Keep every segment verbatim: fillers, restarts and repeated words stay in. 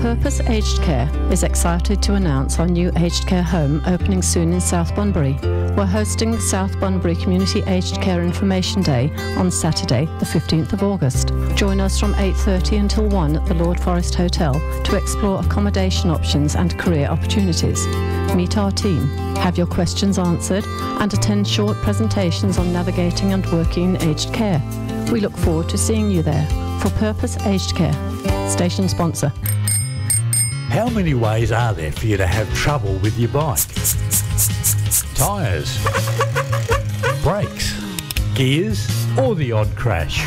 Purpose Aged Care is excited to announce our new aged care home opening soon in South Bunbury. We're hosting the South Bunbury Community Aged Care Information Day on Saturday, the fifteenth of August. Join us from eight thirty until one at the Lord Forest Hotel to explore accommodation options and career opportunities. Meet our team, have your questions answered, and attend short presentations on navigating and working in aged care. We look forward to seeing you there. For Purpose Aged Care. Station sponsor. How many ways are there for you to have trouble with your bike? Tyres, brakes, gears, or the odd crash?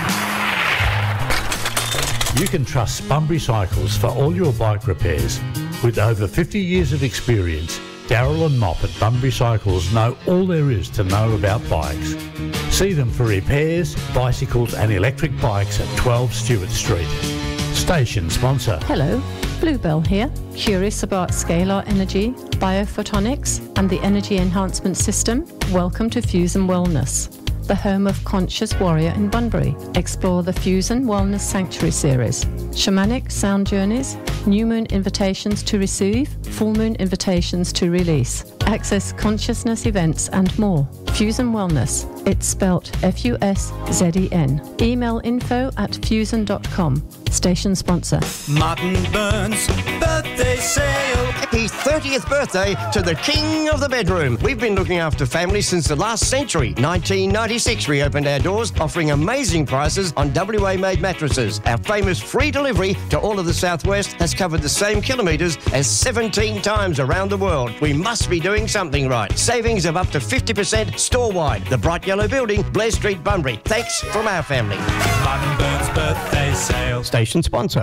You can trust Bunbury Cycles for all your bike repairs. With over fifty years of experience, Darryl and Mop at Bunbury Cycles know all there is to know about bikes. See them for repairs, bicycles and electric bikes at twelve Stewart Street. Station sponsor. Hello, Bluebell here. Curious about scalar energy, biophotonics and the energy enhancement system? Welcome to Fusion Wellness, the home of Conscious Warrior in Bunbury. Explore the Fusion Wellness Sanctuary series. Shamanic sound journeys, new moon invitations to receive, full moon invitations to release. Access consciousness events and more. Fusion Wellness. It's spelt F U S Z E N. Email info at fusion dot com. Station sponsor. Martin Burns birthday sale. Happy thirtieth birthday to the king of the bedroom. We've been looking after families since the last century. nineteen ninety-six we opened our doors, offering amazing prices on W A-made mattresses. Our famous free delivery to all of the southwest has covered the same kilometres as seventeen times around the world. We must be doing something right. Savings of up to fifty percent store-wide. The bright yellow building, Blair Street, Bunbury. Thanks from our family. Martin Burns birthday sale. Station sponsor.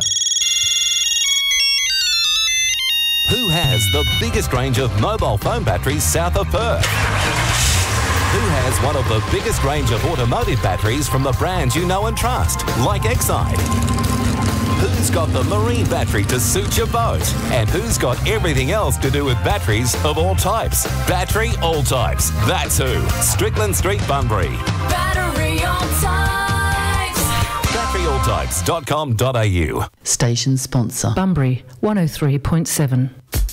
Who has the biggest range of mobile phone batteries south of Perth? Who has one of the biggest range of automotive batteries from the brands you know and trust, like Exide? Who's got the marine battery to suit your boat? And who's got everything else to do with batteries of all types? Battery All Types. That's who. Strickland Street, Bunbury. Battery All Types. battery all types dot com dot a u. Station sponsor. Bunbury one oh three point seven.